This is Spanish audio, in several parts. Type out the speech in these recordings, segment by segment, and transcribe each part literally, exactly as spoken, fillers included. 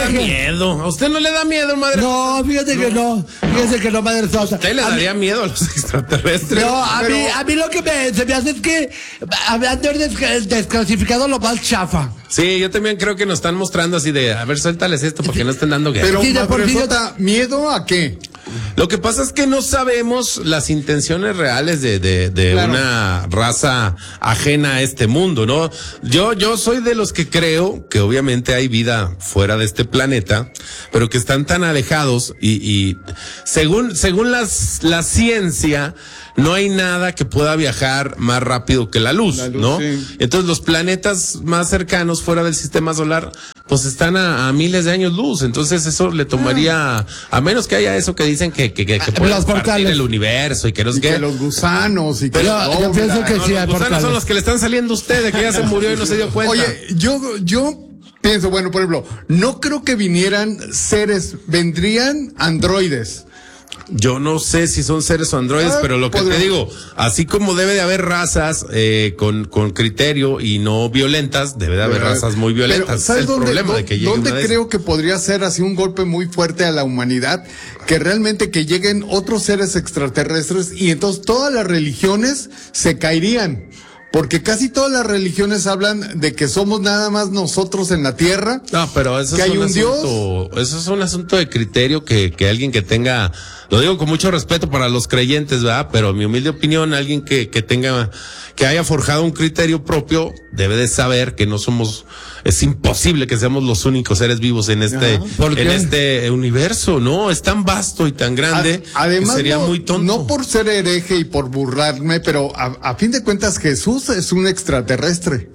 da miedo. ¿A usted no le da miedo, madre? No, fíjate no. que no. Fíjate que no, madre Sosa. ¿Usted le daría mí... miedo a los extraterrestres? No, a, pero... mí, a mí lo que me, se me hace es que han de haber des, desclasificado lo más chafa. Sí, yo también creo que nos están mostrando así de, a ver, suéltales esto porque no estén dando guerra. Pero, sí, madre Sota, ¿miedo a qué? Lo que pasa es que no sabemos las intenciones reales de, de, de claro. una raza ajena a este mundo, ¿no? Yo, yo soy de los que creo que obviamente hay vida fuera de este planeta, pero que están tan alejados y, y según, según las, la ciencia, no hay nada que pueda viajar más rápido que la luz, la luz ¿no? Sí. Entonces los planetas más cercanos fuera del sistema solar, pues están a, a miles de años luz. Entonces eso le tomaría, ah. a menos que haya eso que dicen que, que, que, que puede partir el universo y que no sé qué. Que los gusanos y que pero los yo pienso que no, sí los hay gusanos portales. son los que le están saliendo a usted, de que ya se murió y no se dio cuenta. Oye, yo, yo pienso, bueno, por ejemplo, no creo que vinieran seres, vendrían androides. Yo no sé si son seres o androides, ah, pero lo que podría... te digo, así como debe de haber razas eh, con, con criterio y no violentas, debe de haber pero, razas muy violentas. Pero, ¿sabes es el dónde, problema dónde, de que llegue ¿dónde una creo que podría ser así un golpe muy fuerte a la humanidad? Que realmente que lleguen otros seres extraterrestres y entonces todas las religiones se caerían. Porque casi todas las religiones hablan de que somos nada más nosotros en la tierra. No, pero eso que es hay un, un asunto, Dios. Eso es un asunto de criterio que, que alguien que tenga, lo digo con mucho respeto para los creyentes, ¿verdad? Pero en mi humilde opinión, alguien que, que tenga, que haya forjado un criterio propio, debe de saber que no somos, es imposible que seamos los únicos seres vivos en este, en este universo, ¿no? Es tan vasto y tan grande, a, además, que sería no, muy tonto. No por ser hereje y por burlarme, pero a, a fin de cuentas Jesús es un extraterrestre.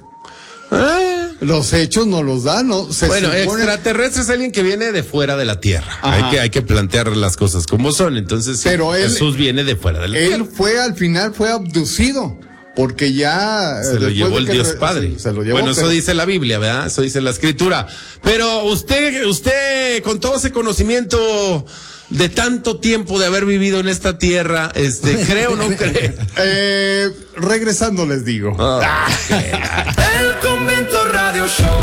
Ah. Los hechos no los dan, ¿no? Se bueno, supone... extraterrestre es alguien que viene de fuera de la Tierra. Hay que, hay que plantear las cosas como son. Entonces, pero él, Jesús viene de fuera de la él Tierra. Él fue, al final, fue abducido. Porque ya... Se lo llevó el Dios re... Padre. Se, se lo llevó, bueno, pero... eso dice la Biblia, ¿verdad? Eso dice la Escritura. Pero usted, usted, con todo ese conocimiento de tanto tiempo de haber vivido en esta tierra, este, ¿cree o no cree? Eh, regresando les digo. Oh, el Convento Radio Show.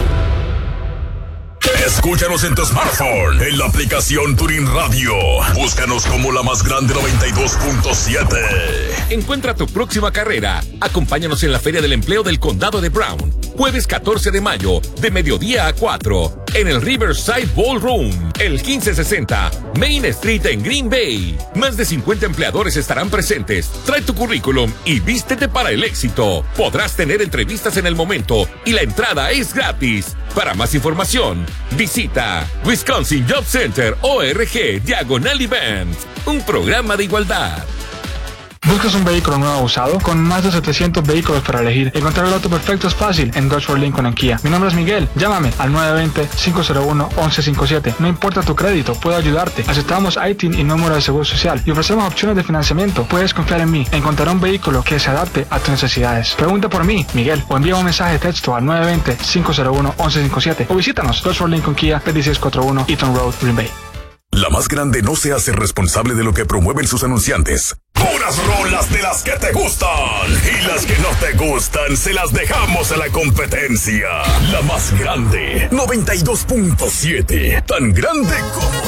Escúchanos en tu smartphone, en la aplicación Tuning Radio. Búscanos como La Más Grande noventa y dos punto siete. Encuentra tu próxima carrera. Acompáñanos en la Feria del Empleo del Condado de Brown. Jueves catorce de mayo, de mediodía a cuatro, en el Riverside Ballroom, el quince sesenta Main Street en Green Bay. Más de cincuenta empleadores estarán presentes. Trae tu currículum y vístete para el éxito. Podrás tener entrevistas en el momento y la entrada es gratis. Para más información, visita Wisconsin Job Center O R G Diagonal Events, un programa de igualdad. ¿Buscas un vehículo nuevo o usado? Con más de setecientos vehículos para elegir, encontrar el auto perfecto es fácil en Dodge Ford Lincoln en Kia. Mi nombre es Miguel. Llámame al nueve dos cero, cinco cero uno, once cincuenta y siete. No importa tu crédito, puedo ayudarte. Aceptamos I T I N y número de seguro social y ofrecemos opciones de financiamiento. Puedes confiar en mí. Encontraré un vehículo que se adapte a tus necesidades. Pregunta por mí, Miguel, o envía un mensaje de texto al nueve dos cero, cinco cero uno, once cincuenta y siete o visítanos Dodge Ford Lincoln Kia, veintiséis cuarenta y uno Eaton Road, Green Bay. La Más Grande no se hace responsable de lo que promueven sus anunciantes. Puras rolas de las que te gustan y las que no te gustan se las dejamos a la competencia. La Más Grande noventa y dos punto siete, tan grande como